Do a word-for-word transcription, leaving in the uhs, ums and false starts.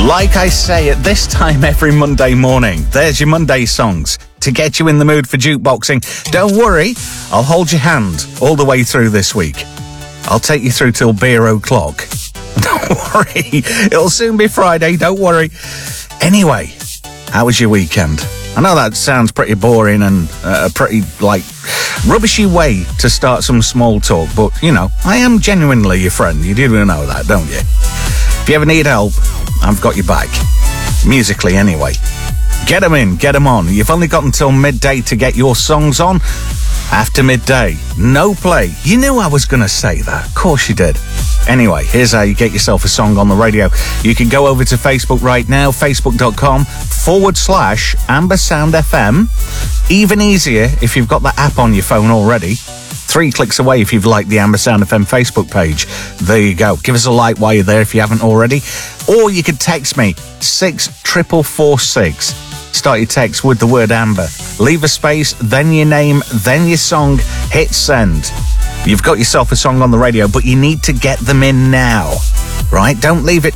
Like I say at this time every Monday morning, there's your Monday songs to get you in the mood for jukeboxing. Don't worry, I'll hold your hand all the way through this week. I'll take you through till beer o'clock. Don't worry, it'll soon be Friday, don't worry. Anyway, how was your weekend? I know that sounds pretty boring and uh, a pretty, like, rubbishy way to start some small talk, but, you know, I am genuinely your friend. You do know that, don't you? If you ever need help, I've got your back. Musically, anyway. Get them in, get them on. You've only got until midday to get your songs on. After midday, no play. You knew I was going to say that. Of course you did. Anyway, here's how you get yourself a song on the radio. You can go over to Facebook right now, facebook.com forward slash Amber Sound F M. Even easier if you've got the app on your phone already. Three clicks away if you've liked the Amber Sound F M Facebook page. There you go. Give us a like while you're there if you haven't already. Or you could text me, six triple four six. Start your text with the word Amber. Leave a space, then your name, then your song. Hit send. You've got yourself a song on the radio, but you need to get them in now. Right? Don't leave it